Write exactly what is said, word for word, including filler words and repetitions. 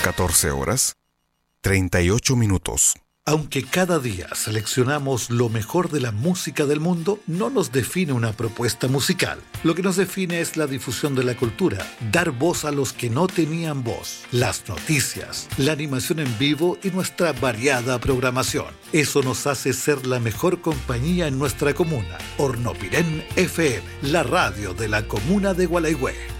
catorce horas, treinta y ocho minutos. Aunque cada día seleccionamos lo mejor de la música del mundo, no nos define una propuesta musical. Lo que nos define es la difusión de la cultura, dar voz a los que no tenían voz, las noticias, la animación en vivo y nuestra variada programación. Eso nos hace ser la mejor compañía en nuestra comuna. Hornopirén F M, la radio de la comuna de Gualeguay.